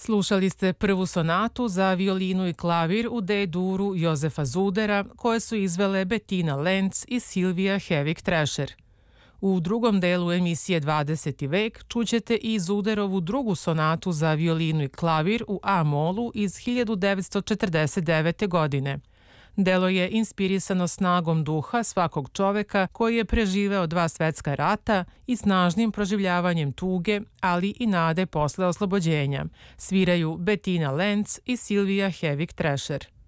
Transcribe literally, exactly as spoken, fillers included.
Slušali ste prvu sonatu za violinu i klavir u D-duru Jozefa Zudera, koje su izvele Bettina Lenz i Silvija Hevig-Trescher. U drugom delu emisije dvadeseti vek čućete i Zuderovu drugu sonatu za violinu i klavir u A-molu iz hiljadu devetsto četrdeset devete. godine. Delo je inspirisano snagom duha svakog čoveka koji je preživeo dva svetska rata i snažnim proživljavanjem tuge, ali i nade posle oslobođenja. Sviraju Bettina Lenz i Silvija Hevig-Trescher.